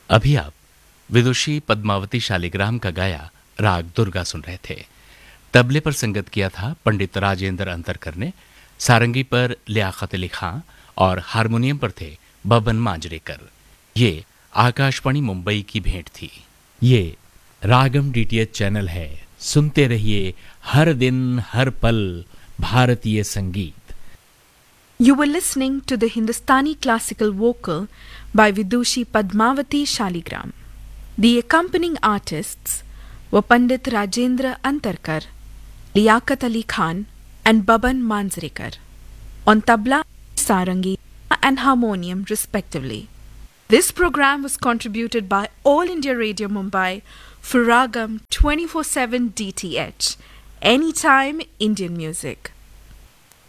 अभी आप विदुषी पद्मावती शालिग्राम का गाया राग दुर्गा सुन रहे थे। तबले पर संगत किया था पंडित राजेंद्र अंतरकर ने, सारंगी पर लियाकत अली खां और हारमोनियम पर थे बबन मांजरेकर। ये आकाशवाणी मुंबई की भेंट थी। ये रागम डीटीएच चैनल है, सुनते रहिए हर दिन हर पल भारतीय संगीत। You were listening to the Hindustani classical vocal by Vidushi Padmavati Shaligram. The accompanying artists were Pandit Rajendra Antarkar, Liaquat Ali Khan and Baban Manjrekar, on tabla, sarangi and harmonium respectively. This program was contributed by All India Radio Mumbai for Ragam 24/7 DTH, Anytime Indian Music.